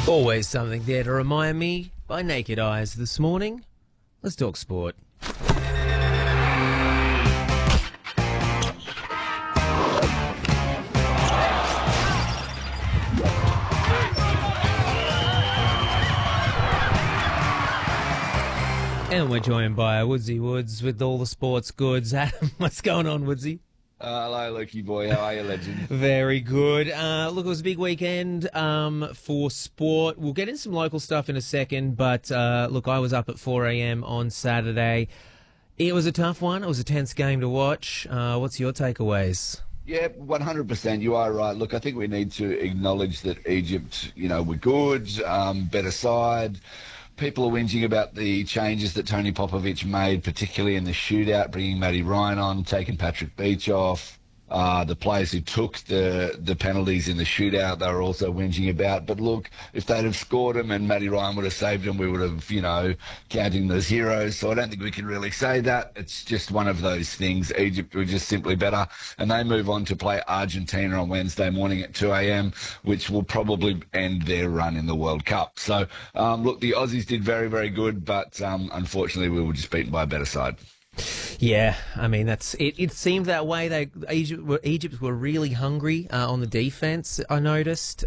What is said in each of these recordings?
Always something there to remind me by Naked Eyes this morning. Let's talk sport. And we're joined by Woodsy Woods with all the sports goods. Adam, what's going on, Woodsy? Hello, Lukey boy. How are you, legend? Very good. Look, it was a big weekend for sport. We'll get into some local stuff in a second, but look, I was up at 4 a.m. on Saturday. It was a tough one. It was a tense game to watch. What's your takeaways? Yeah, 100%. You are right. Look, I think we need to acknowledge that Egypt, were good, better side. People are whinging about the changes that Tony Popovic made, particularly in the shootout, bringing Matty Ryan on, taking Patrick Beach off. The players who took the penalties in the shootout, they were also whinging about. But look, if they'd have scored them and Matty Ryan would have saved them, we would have, counting them as heroes. So I don't think we can really say that. It's just one of those things. Egypt were just simply better. And they move on to play Argentina on Wednesday morning at 2 a.m., which will probably end their run in the World Cup. So, look, the Aussies did very, very good, but unfortunately we were just beaten by a better side. Yeah, I mean, that's it. It seemed that way. Egypt were really hungry on the defence, I noticed.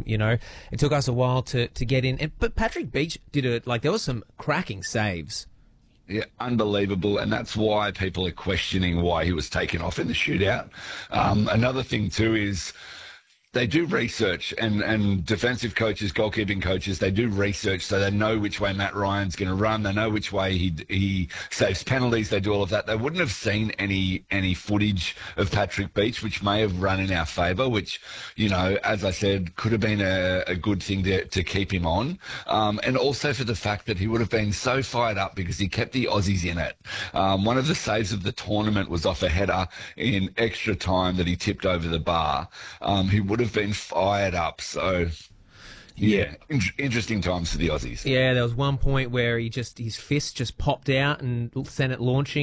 It took us a while to get in. But Patrick Beach did it. There was some cracking saves. Yeah, unbelievable, and that's why people are questioning why he was taken off in the shootout. Another thing, too, is they do research, and defensive coaches, goalkeeping coaches, they do research so they know which way Matt Ryan's going to run. They know which way he saves penalties. They do all of that. They wouldn't have seen any footage of Patrick Beach, which may have run in our favour, which, as I said, could have been a good thing to keep him on. And also for the fact that he would have been so fired up because he kept the Aussies in it. One of the saves of the tournament was off a header in extra time that he tipped over the bar. He would have been fired up. So, yeah, interesting times for the Aussies. Yeah, there was one point where his fist just popped out and sent it launching.